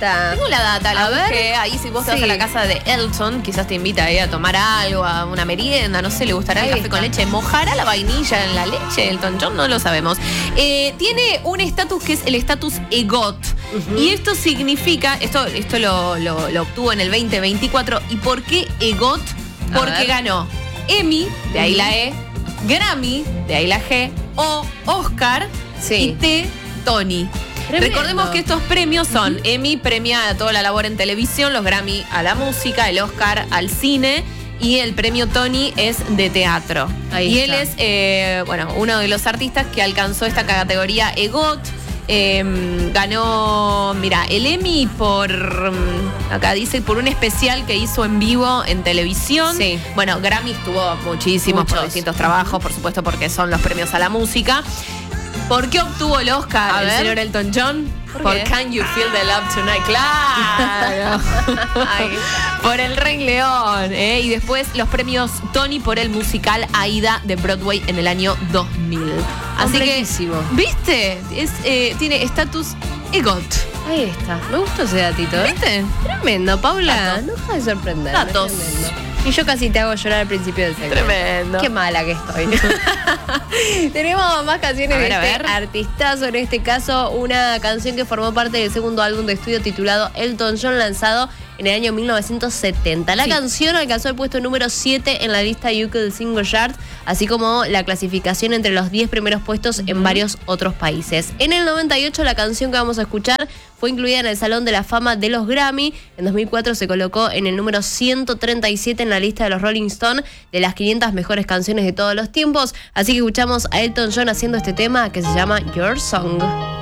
data. Tengo la data, la A ver. busqué. Ahí si vos te vas a la casa de Elton, quizás te invita ahí a tomar algo, a una merienda, no sé, le gustará el Ahí café está. con leche. ¿Mojará la vainilla en la leche Elton John? No lo sabemos. Tiene un estatus que es el estatus EGOT. Y esto significa, esto lo obtuvo en el 2024. ¿Y por qué EGOT? A Porque ver. ganó Emmy, de ahí la E, Grammy, de ahí la G, O, Oscar Sí. y T, Tony. Tremendo. Recordemos que estos premios son Emmy premia a toda la labor en televisión, los Grammy a la música, el Oscar al cine y el premio Tony es de teatro. Ahí y está. él es uno de los artistas que alcanzó esta categoría EGOT. Ganó, mira, el Emmy acá dice, por un especial que hizo en vivo en televisión. Sí. Bueno, Grammy tuvo muchísimos por Muchos. distintos trabajos, por supuesto, porque son los premios a la música. ¿Por qué obtuvo el Oscar A el ver. señor Elton John? ¿Por qué? Can You Feel the Love Tonight. ¡Claro! Ahí Por El Rey León. Y después los premios Tony por el musical Aida de Broadway en el año 2000. Así que, Completísimo. ¿viste? Tiene estatus EGOT. Ahí está. Me gustó ese datito, ¿eh? ¿Viste? Tremendo, Paula. Dato. No deja de sorprender. Datos. Y yo casi te hago llorar al principio del segmento. Tremendo. Qué mala que estoy. Tenemos más canciones A ver, de a este ver. artistazo. En este caso, una canción que formó parte del segundo álbum de estudio titulado Elton John, lanzado en el año 1970. La Sí. canción alcanzó el puesto número 7 en la lista UK Single Chart, así como la clasificación entre los 10 primeros puestos en varios otros países. En el 98, la canción que vamos a escuchar fue incluida en el Salón de la Fama de los Grammy. En 2004 se colocó en el número 137 en la lista de los Rolling Stone de las 500 mejores canciones de todos los tiempos. Así que escuchamos a Elton John haciendo este tema que se llama Your Song.